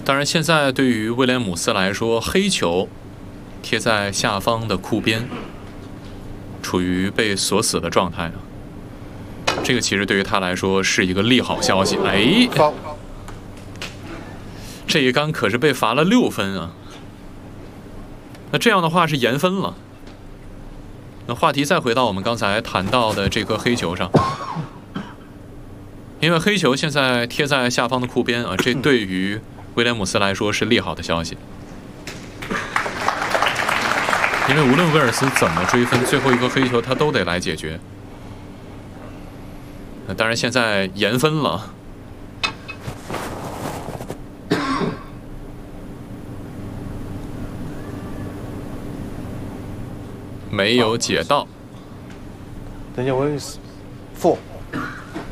当然，现在对于威廉姆斯来说，黑球贴在下方的库边，处于被锁死的状态啊。这个其实对于他来说是一个利好消息。哎，这一杆可是被罚了6分啊！那这样的话是延分了。那话题再回到我们刚才谈到的这颗黑球上，因为黑球现在贴在下方的库边啊，这对于威廉姆斯来说是利好的消息。因为无论威尔斯怎么追分，最后一颗黑球他都得来解决。那当然，现在延分了。没有解到。 等一下，我4。